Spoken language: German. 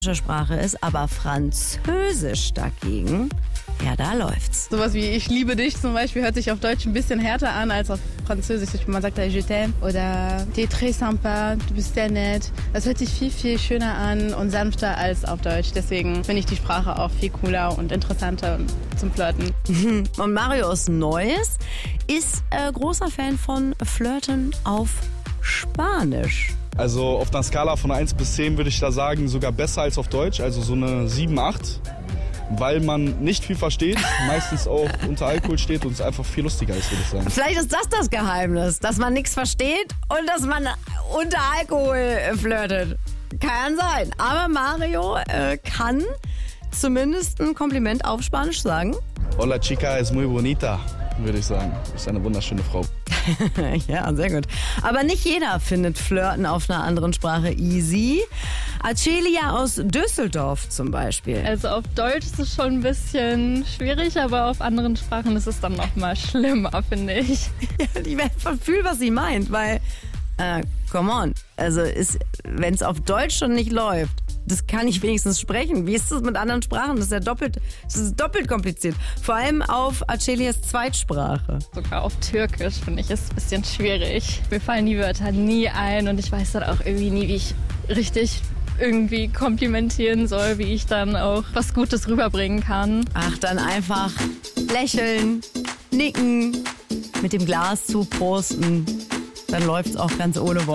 Sprache ist, aber Französisch dagegen, ja, da läuft's. Sowas wie ich liebe dich zum Beispiel hört sich auf Deutsch ein bisschen härter an als auf Französisch. Man sagt da je t'aime oder t'es très sympa, du bist sehr nett. Das hört sich viel, viel schöner an und sanfter als auf Deutsch. Deswegen finde ich die Sprache auch viel cooler und interessanter zum Flirten. Und Marius Neues ist großer Fan von Flirten auf Spanisch. Also auf einer Skala von 1 bis 10 würde ich da sagen, sogar besser als auf Deutsch, also so eine 7, 8. Weil man nicht viel versteht, meistens auch unter Alkohol steht und es einfach viel lustiger ist, würde ich sagen. Vielleicht ist das Geheimnis, dass man nichts versteht und dass man unter Alkohol flirtet. Kann sein. Aber Mario kann zumindest ein Kompliment auf Spanisch sagen. Hola chica, es muy bonita, würde ich sagen. Ist eine wunderschöne Frau. Ja, sehr gut. Aber nicht jeder findet Flirten auf einer anderen Sprache easy. Acelia aus Düsseldorf zum Beispiel. Also auf Deutsch ist es schon ein bisschen schwierig, aber auf anderen Sprachen ist es dann noch mal schlimmer, finde ich. Ja, ich fühle, was sie meint, weil, come on, also wenn es auf Deutsch schon nicht läuft, das kann ich wenigstens sprechen. Wie ist das mit anderen Sprachen? Das ist doppelt kompliziert. Vor allem auf Acelias Zweitsprache. Sogar auf Türkisch, finde ich, ist ein bisschen schwierig. Mir fallen die Wörter nie ein und ich weiß dann auch irgendwie nie, wie ich richtig irgendwie komplimentieren soll, wie ich dann auch was Gutes rüberbringen kann. Ach, dann einfach lächeln, nicken, mit dem Glas zuprosten. Dann läuft's auch ganz ohne Worte.